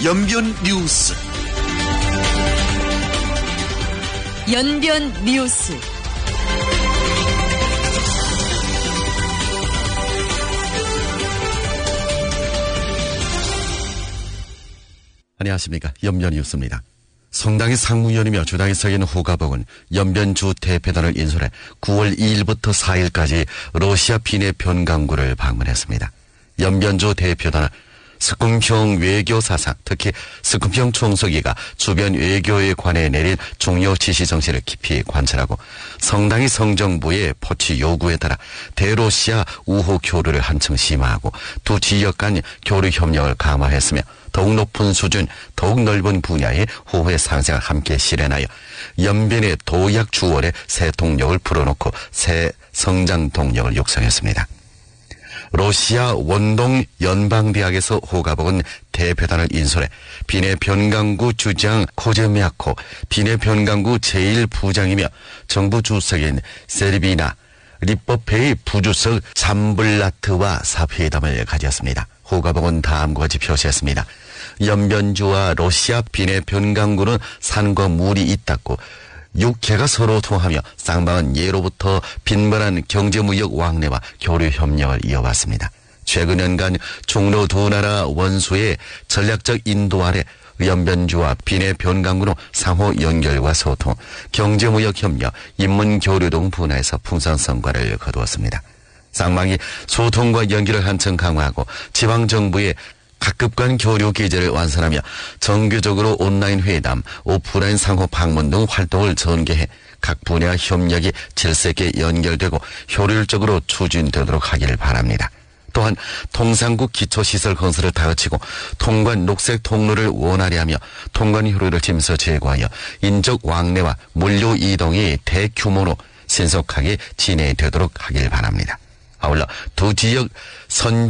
연변 뉴스. 연변 뉴스. 안녕하십니까. 연변 뉴스입니다. 성당의 상무위원이며 주당의 서기는 호가복은 연변주 대표단을 인솔해 9월 2일부터 4일까지 러시아 비내 변강구를 방문했습니다. 연변주 대표단은 스쿰평 외교사상, 특히 스쿰평 총서기가 주변 외교에 관해 내린 중요 지시 정신을 깊이 관찰하고 성당의 성정부의 포치 요구에 따라 대러시아 우호 교류를 한층 심화하고 두 지역 간 교류 협력을 강화했으며 더욱 높은 수준, 더욱 넓은 분야의 호혜 상생을 함께 실현하여 연변의 도약 주월의 새 동력을 불어넣고 새 성장 동력을 육성했습니다. 러시아 원동 연방대학에서 호가복은 대표단을 인솔해 비내 변강구 주장 코제미아코, 비내 변강구 제1부장이며 정부 주석인 세르비나 리퍼페이 부주석 잠블라트와 사회담을 가졌습니다. 호가복은 다음과 같이 표시했습니다. 연변주와 러시아 비내 변강구는 산과 물이 잇닿고 육해가 서로 통하며 쌍방은 예로부터 빈번한 경제무역 왕래와 교류 협력을 이어왔습니다. 최근 연간 중로 두 나라 원수의 전략적 인도 아래 연변주와 비내 변강구는 상호 연결과 소통, 경제무역 협력, 인문교류 등 분야에서 풍성한 성과를 거두었습니다. 쌍방이 소통과 연결을 한층 강화하고 지방정부의 각급 간 교류 기제를 완성하며 정규적으로 온라인 회담, 오프라인 상호 방문 등 활동을 전개해 각 분야 협력이 질서 있게 연결되고 효율적으로 추진되도록 하길 바랍니다. 또한 통상국 기초시설 건설을 다그치고 통관 녹색 통로를 원활히 하며 통관 효율을 짐서 제고하여 인적 왕래와 물류 이동이 대규모로 신속하게 진행되도록 하길 바랍니다. 아울러 두 지역